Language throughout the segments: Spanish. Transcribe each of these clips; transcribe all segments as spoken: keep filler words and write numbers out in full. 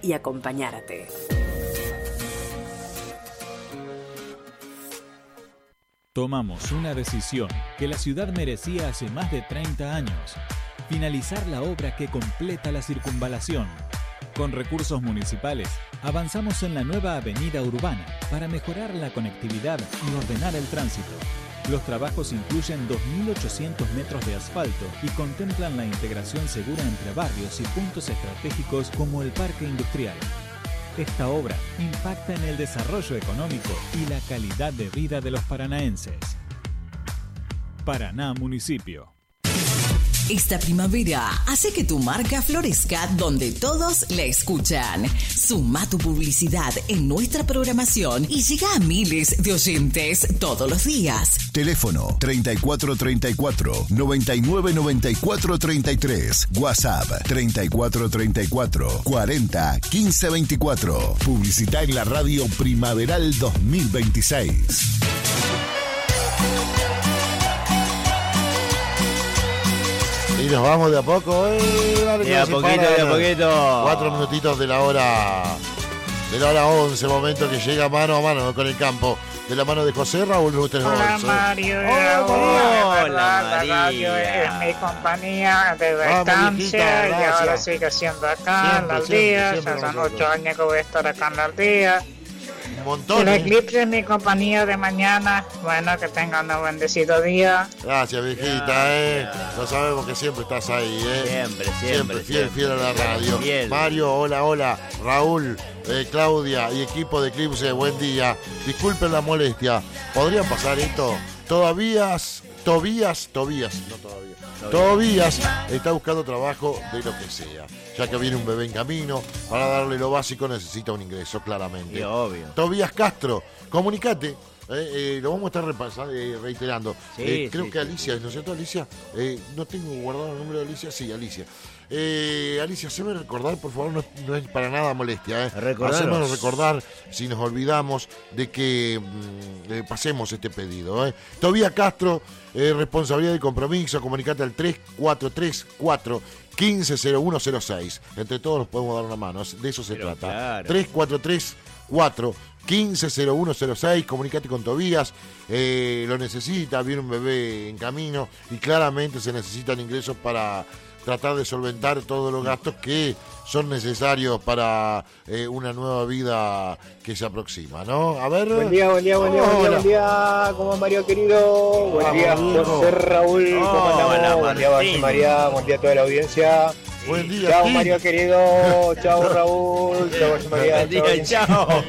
y acompañarte. Tomamos una decisión que la ciudad merecía hace más de treinta años. Finalizar la obra que completa la circunvalación. Con recursos municipales, avanzamos en la nueva avenida urbana para mejorar la conectividad y ordenar el tránsito. Los trabajos incluyen dos mil ochocientos metros de asfalto y contemplan la integración segura entre barrios y puntos estratégicos como el Parque Industrial. Esta obra impacta en el desarrollo económico y la calidad de vida de los paranaenses. Paraná Municipio. Esta primavera hace que tu marca florezca donde todos la escuchan. Suma tu publicidad en nuestra programación y llega a miles de oyentes todos los días. Teléfono treinta y cuatro treinta y cuatro, noventa y nueve noventa y cuatro treinta y tres. WhatsApp treinta y cuatro treinta y cuatro, cuarenta quince veinticuatro. Publicita en la radio primaveral dos mil veintiséis. Y nos vamos de a poco, eh. Dale, de a poquito, de a poquito. Cuatro minutitos de la hora. De la hora once, momento que llega mano a mano con el campo. De la mano de José Raúl Lutres. Hola, Mario. Hola, Hola, Hola María. La radio es mi compañía de estancia y ahora sigue siendo acá en la aldea. Ya son ocho años que voy a estar acá en la aldea. Un montón. El ¿eh? eclipse es mi compañía de mañana. Bueno, que tengan un bendecido día. Gracias, viejita, eh. Lo sabemos que siempre estás ahí, eh. Siempre, siempre. Siempre, fiel, siempre. fiel a la radio. Fiel. Mario, hola, hola. Raúl, eh, Claudia y equipo de Eclipse, buen día. Disculpen la molestia. ¿Podrían pasar esto? Todavía, Tobías, Tobías, no todavía. Tobías está buscando trabajo de lo que sea. Ya que viene un bebé en camino, para darle lo básico necesita un ingreso, claramente. Y obvio. Tobías Castro, comunicate. Eh, eh, lo vamos a estar repasando, eh, reiterando. Sí, Eh, creo sí, que sí. Alicia, ¿no es cierto, Alicia? Eh, no tengo guardado el número de Alicia. Sí, Alicia. Eh, Alicia, haceme recordar, por favor, no, no es para nada molestia. Eh. Recordaros. Hacémonos recordar si nos olvidamos de que mm, eh, pasemos este pedido. Eh. Tobías Castro, eh, responsabilidad y compromiso, comunicate al tres cuatro tres cuatro, quince cero uno cero seis. Entre todos nos podemos dar una mano, de eso se Pero trata. claro. tres cuatro tres cuatro, quince cero uno cero seis, comunicate con Tobías, eh, lo necesita, viene un bebé en camino y claramente se necesitan ingresos para tratar de solventar todos los gastos que son necesarios para eh, una nueva vida que se aproxima, ¿no? A ver. Buen día, buen día, buen día, buen día, Hola. buen día, ¿cómo Mario querido? Buen Vamos, día, viejo. José Raúl, ¿cómo Hola, andamos? Buen día, Martín. José María, buen día a toda la audiencia. Buen día, Chao, Tim. Mario querido, chao, Raúl, chao, José María. Buen día, chao. chao.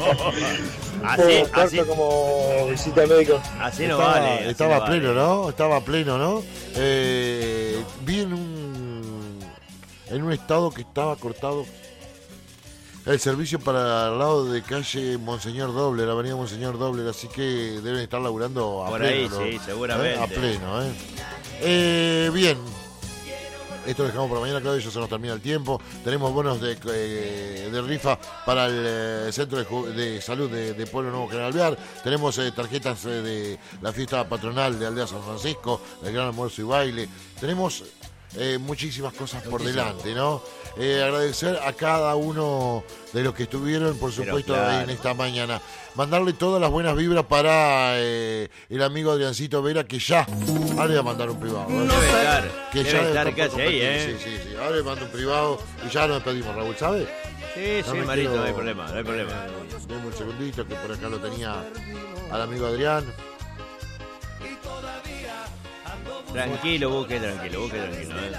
Un Así, poco así, corto como visita al médico. así no estaba, vale. así estaba no vale. pleno, ¿no? Estaba pleno, ¿no? Eh, vi en un, en un estado que estaba cortado el servicio para el lado de calle Monseñor Dobler, avenida Monseñor Dobler, así que deben estar laburando a Por pleno. ahí, ¿no? sí, seguramente. ¿Eh? A pleno, ¿eh? Eh, Bien. Esto lo dejamos para mañana, claro, ya se nos termina el tiempo. Tenemos bonos de, eh, de rifa para el eh, Centro de, Ju- de Salud de, de Pueblo Nuevo General Alvear. Tenemos eh, tarjetas eh, de la fiesta patronal de Aldea San Francisco, el gran almuerzo y baile. Tenemos eh, muchísimas cosas por Muchísimo. delante, ¿no? Eh, agradecer a cada uno de los que estuvieron, por Pero supuesto, claro. en esta mañana. Mandarle todas las buenas vibras para eh, el amigo Adriancito Vera, que ya, ahora le voy a mandar un privado. ¿eh? Debe estar, Que debe ya estar está por casi ahí, competir. ¿eh? Sí, sí, sí. Ahora le mando un privado y ya nos despedimos, Raúl, ¿sabes? Sí, No sí, me Marito, quiero- no hay problema, no hay problema. Eh, Deme un segundito, que por acá lo tenía al amigo Adrián. Tranquilo, busque, tranquilo, busque, tranquilo. ¿eh?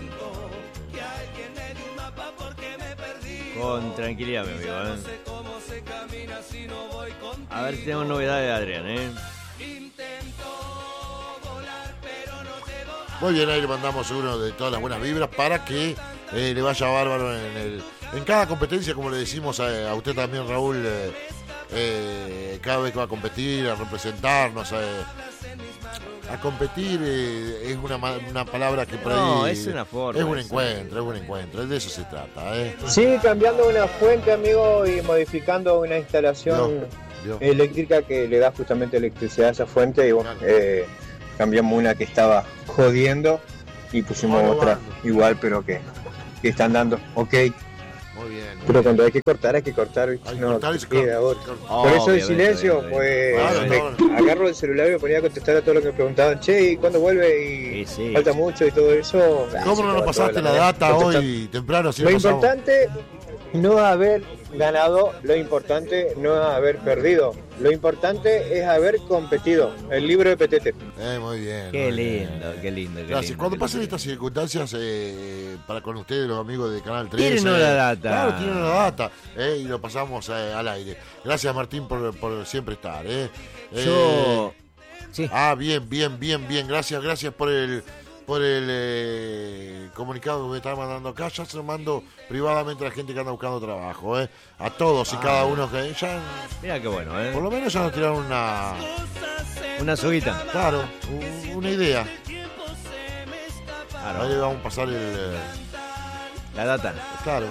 Con tranquilidad, mi amigo. ¿eh? A ver si tenemos novedades de Adrián, ¿eh? Muy bien, ahí le mandamos uno de todas las buenas vibras para que eh, le vaya bárbaro en el en cada competencia, como le decimos a, a usted también, Raúl, eh, eh, cada vez que va a competir, a representarnos, eh, a competir eh, es una, ma- una palabra que por ahí No, es una forma, es un es- encuentro, es un encuentro, de eso se trata, ¿eh? Sí, cambiando una fuente, amigo, y modificando una instalación Vio, vio. eléctrica que le da justamente electricidad a esa fuente. Y bueno, Claro. eh, cambiamos una que estaba jodiendo y pusimos Oh, no, otra mano. igual, pero que, que están dando ok. Muy bien. Muy Pero bien. cuando hay que cortar, hay que cortar. Hay que no, cortar y se queda corta. otra. Oh, Por eso el obviamente, silencio, obviamente. pues Claro, me agarro el celular y me ponía a contestar a todo lo que me preguntaban. Che, ¿y cuándo vuelve? Y Sí, sí. falta mucho y todo eso. Ah, ¿Cómo se no nos estaba pasaste toda la mañana data contestando. hoy temprano? Así Lo nos pasamos? importante no es haber ganado, lo importante no es haber perdido, lo importante es haber competido. El libro de Petete. Eh, muy bien. Qué muy lindo, bien. qué lindo. Qué Gracias. lindo, Cuando qué pasen lindo. estas circunstancias, eh, para con ustedes, los amigos de Canal tres. Tienen una data. Claro, tienen una data. eh, y lo pasamos eh, al aire. Gracias, Martín, por, por siempre estar. Eh. Yo. Sí. Ah, bien, bien, bien, bien. Gracias, gracias por el por el eh, comunicado que me está mandando acá. Ya se lo mando privadamente a la gente que anda buscando trabajo. Eh. A todos y Ah. cada uno que ya, Mira qué bueno, ¿eh? por lo menos ya nos tiraron una, Una soguita. claro, un- una idea. Claro. Ahí le vamos a pasar el, eh, La data. claro.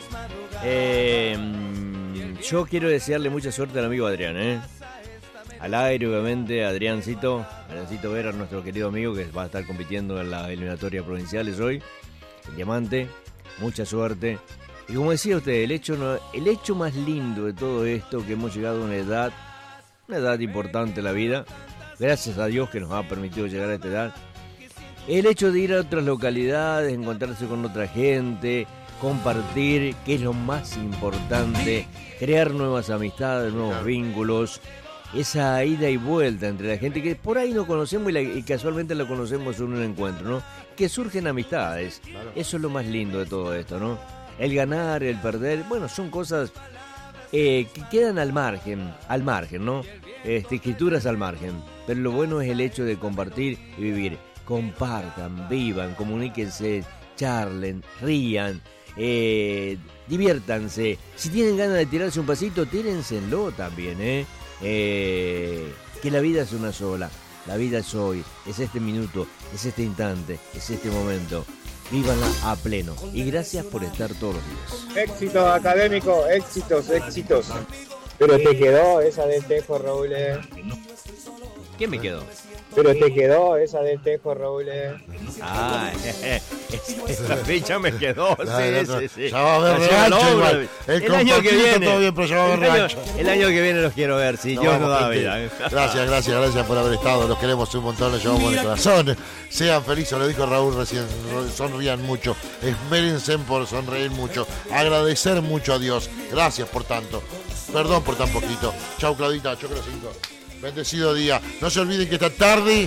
Eh, mm, yo quiero desearle mucha suerte al amigo Adrián, ¿eh? Al aire, obviamente, Adriancito, Adriancito Vera, nuestro querido amigo que va a estar compitiendo en la eliminatoria provinciales hoy, el Diamante, mucha suerte. Y como decía usted, el hecho, no- el hecho más lindo de todo esto, que hemos llegado a una edad, una edad importante en la vida, gracias a Dios que nos ha permitido llegar a esta edad, el hecho de ir a otras localidades, encontrarse con otra gente, compartir, que es lo más importante, crear nuevas amistades, nuevos Claro. vínculos, esa ida y vuelta entre la gente que por ahí no conocemos y, la- y casualmente la conocemos en un encuentro, ¿no? Que surgen amistades. Claro. Eso es lo más lindo de todo esto, ¿no? El ganar, el perder, bueno, son cosas eh, que quedan al margen, al margen, ¿no? Este, escrituras al margen. Pero lo bueno es el hecho de compartir y vivir. Compartan, vivan, comuníquense, charlen, rían, eh, diviértanse. Si tienen ganas de tirarse un pasito, tírenselo también, ¿eh? Eh, que la vida es una sola. La vida es hoy, es este minuto, es este instante, es este momento. Vívanla a pleno. Y gracias por estar todos los días. Éxitos académicos, éxitos, éxitos. Pero te quedó esa del Tejo, Raúl. eh. ¿Qué me quedó? Pero te quedó esa del Tejo, Raúl. eh. Ah, esa fecha me quedó. Ya, sí, ya, sí, sí. ya va a haber La lleva al revancha hombro. igual. El El año que compartido está viene. todo bien, pero ya va a haber el, año, revancha. el año que viene los quiero ver, si No, Dios vamos, nos da gente. vida. Gracias, gracias, gracias por haber estado. Los queremos un montón, los llevamos en el corazón. Sean felices, lo dijo Raúl recién. Sonrían mucho. Esmérense por sonreír mucho. Agradecer mucho a Dios. Gracias por tanto. Perdón por tan poquito. Chau, Claudita. Chau, cinco. Bendecido día. No se olviden que esta tarde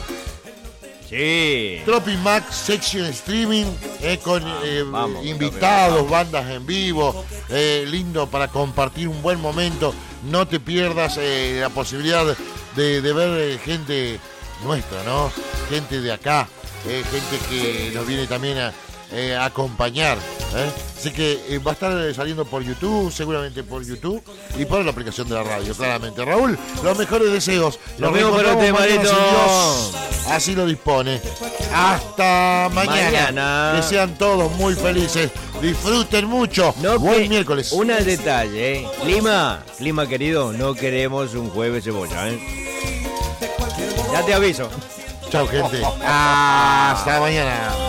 Sí. Tropi Max Section Streaming eh, con eh, vamos, invitados, Tropi Max, bandas en vivo, eh, lindo para compartir un buen momento. No te pierdas eh, la posibilidad de, de ver eh, gente nuestra, ¿no? Gente de acá, eh, gente que nos viene también a, eh, a acompañar. ¿eh? Así que eh, va a estar saliendo por YouTube, seguramente por YouTube y por la aplicación de la radio, claramente. Raúl, los mejores deseos. Lo mismo para usted, reencontramos mañana, Marito. si Dios así lo dispone. Hasta mañana. Mañana. Que sean todos muy felices. Disfruten mucho. No Buen que- miércoles. Un detalle, ¿eh? Clima, clima querido, no queremos un jueves cebolla, ¿eh? Ya te aviso. Chao, gente. Hasta mañana.